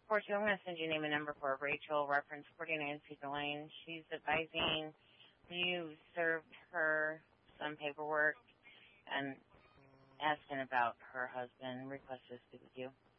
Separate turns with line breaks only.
Fortunately, I'm going to send you name and number for Rachel, reference 49 Cedar Lane. She's advising you served her some paperwork and asking about her husband, requested to speak with you.